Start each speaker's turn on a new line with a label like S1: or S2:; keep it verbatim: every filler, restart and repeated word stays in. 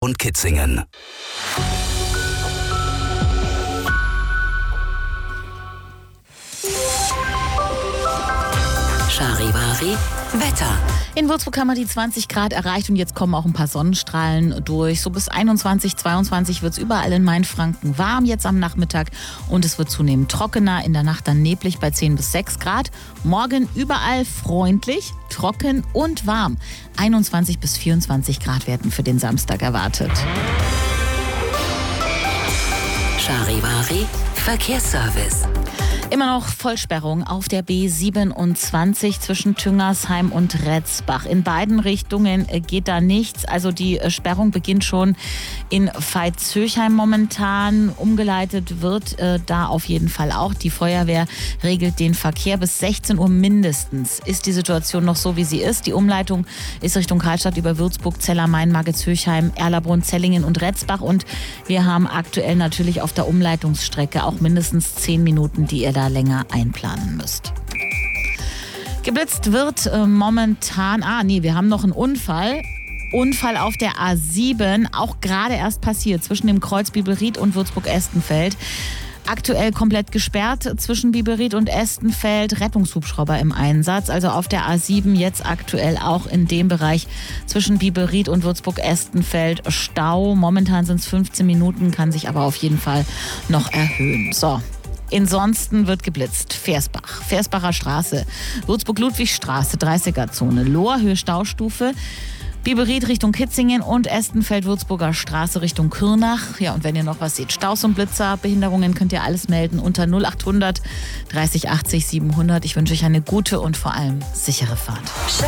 S1: und Kitzingen.
S2: Charivari Wetter.
S3: In Würzburg haben wir die zwanzig Grad erreicht und jetzt kommen auch ein paar Sonnenstrahlen durch. So bis einundzwanzig, zweiundzwanzig wird es überall in Mainfranken warm jetzt am Nachmittag und es wird zunehmend trockener. In der Nacht dann neblig bei zehn bis sechs Grad. Morgen überall freundlich, trocken und warm. einundzwanzig bis vierundzwanzig Grad werden für den Samstag erwartet.
S2: Charivari Verkehrsservice.
S3: Immer noch Vollsperrung auf der B siebenundzwanzig zwischen Tüngersheim und Retzbach. In beiden Richtungen geht da nichts. Also die Sperrung beginnt schon in Veitshöchheim momentan. Umgeleitet wird äh, da auf jeden Fall auch. Die Feuerwehr regelt den Verkehr bis sechzehn Uhr mindestens. Ist die Situation noch so, wie sie ist? Die Umleitung ist Richtung Karlstadt über Würzburg, Zeller, Main, Magitshöchheim, Erlabrunn, Zellingen und Retzbach. Und wir haben aktuell natürlich auf der Umleitungsstrecke auch mindestens zehn Minuten, die ihr da länger einplanen müsst. Geblitzt wird äh, momentan, ah nee, wir haben noch einen Unfall. Unfall auf der A sieben, auch gerade erst passiert, zwischen dem Kreuz Bibelried und Würzburg-Estenfeld. Aktuell komplett gesperrt zwischen Bibelried und Estenfeld, Rettungshubschrauber im Einsatz. Also auf der A sieben jetzt aktuell auch in dem Bereich zwischen Bibelried und Würzburg-Estenfeld Stau. Momentan sind es fünfzehn Minuten, kann sich aber auf jeden Fall noch erhöhen. So. Ansonsten wird geblitzt. Versbach, Versbacher Straße, Würzburg-Ludwigstraße, dreißiger-Zone, Lohr, Staustufe, Bibelried Richtung Kitzingen und Estenfeld-Würzburger Straße Richtung Kürnach. Ja, und wenn ihr noch was seht, Staus und Blitzer, Behinderungen, könnt ihr alles melden unter null achthundert dreißig achtzig siebenhundert. Ich wünsche euch eine gute und vor allem sichere Fahrt.